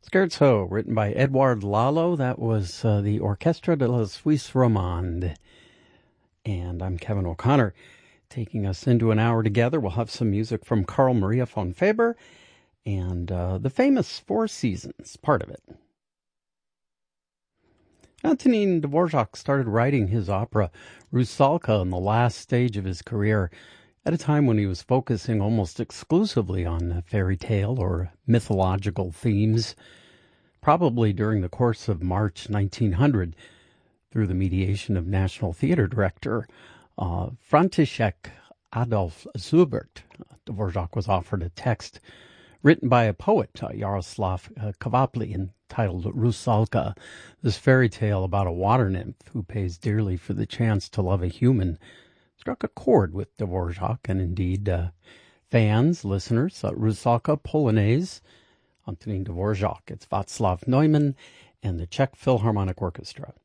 Scherzo, written by Edouard Lalo. That was the Orchestra de la Suisse Romande. And I'm Kevin O'Connor, taking us into an hour together. We'll have some music from Carl Maria von Weber and the famous Four Seasons, part of it. Antonin Dvorak started writing his opera Rusalka in the last stage of his career, at a time when he was focusing almost exclusively on fairy tale or mythological themes, probably during the course of March 1900, through the mediation of National Theatre director František Adolf Zubert. Dvorak was offered a text written by a poet, Jaroslav Kvapli, entitled Rusalka, this fairy tale about a water nymph who pays dearly for the chance to love a human, struck a chord with Dvorak and indeed fans, listeners. Rusalka Polonaise, Antonin Dvorak. It's Václav Neumann and the Czech Philharmonic Orchestra.